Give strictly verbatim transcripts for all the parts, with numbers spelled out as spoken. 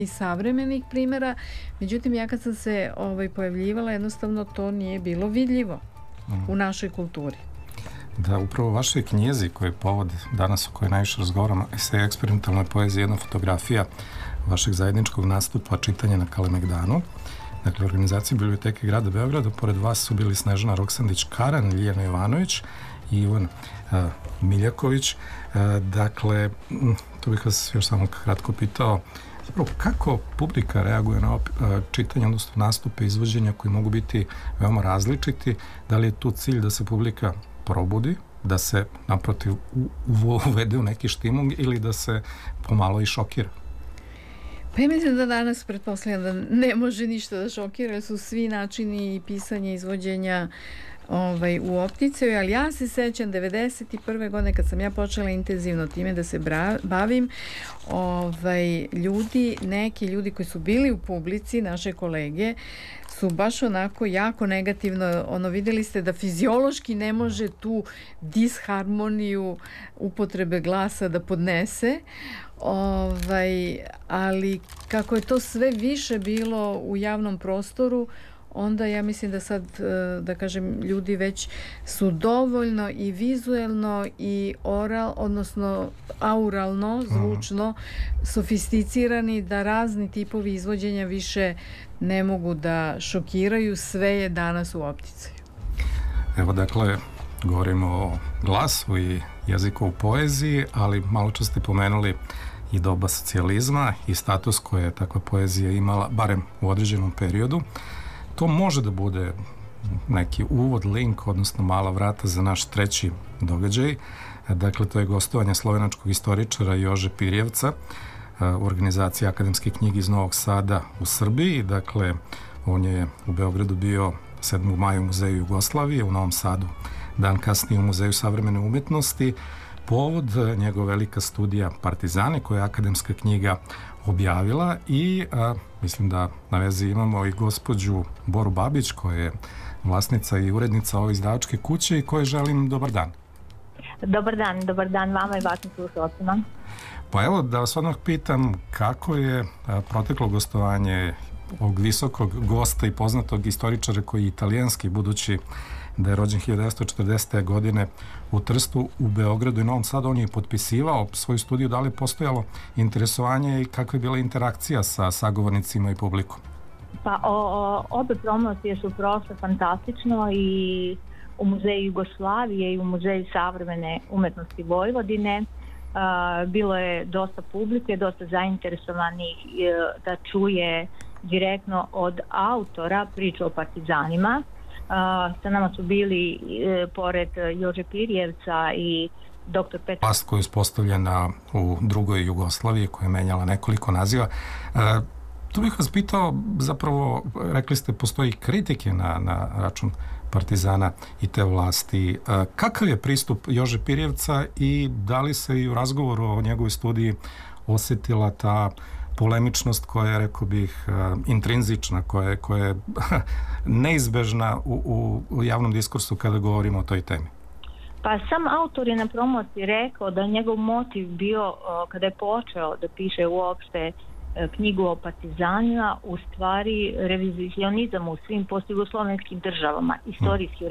i savremenih primjera, međutim ja kad sam se ovaj, pojavljivala, jednostavno to nije bilo vidljivo u našoj kulturi. Da, upravo u vašoj knjizi koji je povod danas o kojoj najviše razgovaramo, esej eksperimentalne poezije, jedna fotografija vašeg zajedničkog nastupa čitanja na Kalemegdanu. Dakle, u organizaciji Biblioteke grada Beograda, pored vas su bili Snežana Roksandić-Karan, Ljiljana Jovanović i Ivan uh, Miljaković. Uh, dakle, tu bih vas još samo kratko pitao, zapravo kako publika reaguje na op, uh, čitanje, odnosno nastupe, izvođenja koji mogu biti veoma različiti. Da li je tu cilj da se publika probudi, da se naprotiv uvede u neki štimung ili da se pomalo i šokira? Pa ja mislim da danas pretpostavljam da ne može ništa da šokira, jer su svi načini pisanja, izvođenja ovaj, u opticaju, ali ja se sećam devedeset prve godine kad sam ja počela intenzivno time da se bra, bavim, ovaj, ljudi, neki ljudi koji su bili u publici, naše kolege, su baš onako jako negativno, ono, videli ste da fiziološki ne može tu disharmoniju upotrebe glasa da podnese, ovaj, ali kako je to sve više bilo u javnom prostoru, onda ja mislim da sad, da kažem, ljudi već su dovoljno i vizuelno i oral, odnosno auralno, zvučno, sofisticirani da razni tipovi izvođenja više ne mogu da šokiraju, sve je danas u opticaju. Evo, dakle, govorimo o glasu i jeziku u poeziji, ali malo čas ste pomenuli i doba socijalizma i status koje je takva poezija imala, barem u određenom periodu. To može da bude neki uvod, link, odnosno mala vrata za naš treći događaj. Dakle, to je gostovanje slovenačkog istoričara Jože Pirjevca u organizaciji Akademske knjige iz Novog Sada u Srbiji. Dakle, on je u Beogradu bio sedmog maja u Muzeju Jugoslavije, u Novom Sadu dan kasnije u Muzeju savremene umetnosti. Povod njegova velika studija Partizani, koja je Akademska knjiga objavila, i a, mislim da na vezi imamo i gospođu Boru Babić, koja je vlasnica i urednica ove izdavačke kuće i kojoj želim dobar dan. Dobar dan, dobar dan vama i vašim slušalcima. Pa evo da vas odmah pitam kako je a, proteklo gostovanje ovog visokog gosta i poznatog istoričara koji je italijanski, budući da je rođen hiljadu devetsto četrdesete godine u Trstu, u Beogradu i Novom Sadu. On je potpisivao svoju studiju. Da li je postojalo interesovanje i kakva je bila interakcija sa sagovornicima i publikom? Pa o, o, obe promocije su prošle fantastično i u Muzeju Jugoslavije i u Muzeju savremene umetnosti Vojvodine. A, bilo je dosta publike, dosta zainteresovanih da čuje direktno od autora priču o partizanima. Uh, sa nama su bili e, pored Jože Pirjevca i doktor Petar. Vlast koja je uspostavljena u drugoj Jugoslaviji, koja je menjala nekoliko naziva. Uh, tu bih vas pitao, zapravo, rekli ste, postoji kritike na, na račun partizana i te vlasti. Uh, kakav je pristup Jože Pirjevca i da li se i u razgovoru o njegovoj studiji osjetila ta polemičnost koja je, rekao bih, intrinzična, koja je, koja je neizbežna u, u, u javnom diskursu kada govorimo o toj temi? Pa sam autor je na promociji rekao da njegov motiv bio, kada je počeo da piše uopšte knjigu o partizanima, u stvari revizionizam u svim postjugoslovenskim državama, istorijski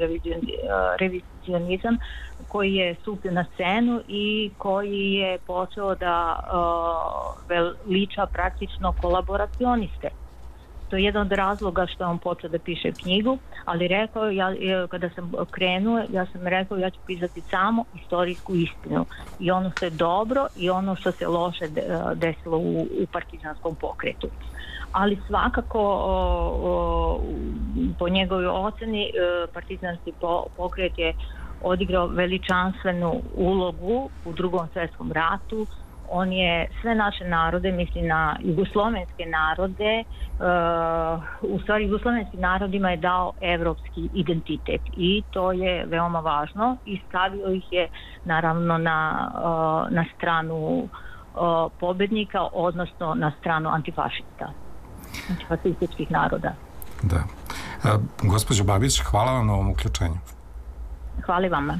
revizionizam koji je stupio na scenu i koji je počeo da uh, veliča praktično kolaboracioniste. To je jedan od razloga što on počeo da piše knjigu, ali rekao, ja, kada sam krenuo, ja sam rekao ja ću pisati samo istorijsku istinu i ono što je dobro i ono što se loše desilo u, u partizanskom pokretu. Ali svakako o, o, po njegovoj oceni partizanski pokret je odigrao veličanstvenu ulogu u Drugom svjetskom ratu. On je sve naše narode, mislim na jugoslovenske narode, uh, u stvari jugoslovenskim narodima je dao evropski identitet i to je veoma važno i stavio ih je naravno na, uh, na stranu uh, pobednika, odnosno na stranu antifašista, antifašističkih naroda. Da. Uh, gospođo Babić, hvala vam na ovom uključenju. Hvala vama.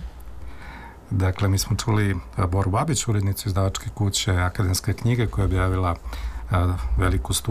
Dakle, mi smo čuli Boru Babić, urednicu izdavačke kuće Akademske knjige, koja je objavila veliku